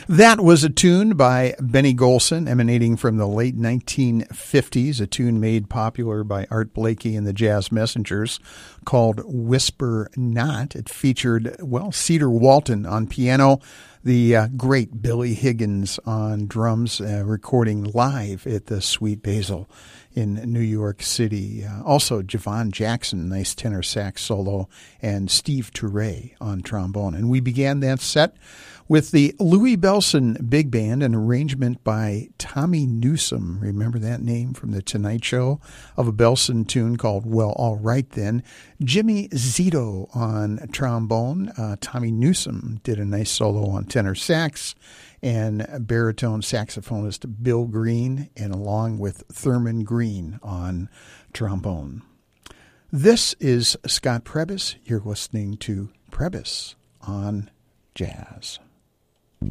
That was a tune by Benny Golson, emanating from the late 1950s, a tune made popular by Art Blakey and the Jazz Messengers called Whisper Not. It featured, Cedar Walton on piano, the great Billy Higgins on drums, recording live at the Sweet Basil in New York City. Also, Javon Jackson, nice tenor sax solo, and Steve Turre on trombone. And we began that set with the Louie Bellson Big Band, an arrangement by Tommy Newsom. Remember that name from The Tonight Show? Of a Bellson tune called Well, All Right Then. Jimmy Zito on trombone. Tommy Newsom did a nice solo on tenor sax. And baritone saxophonist Bill Green, and along with Thurman Green on trombone. This is Scott Prebys. You're listening to Prebys on Jazz.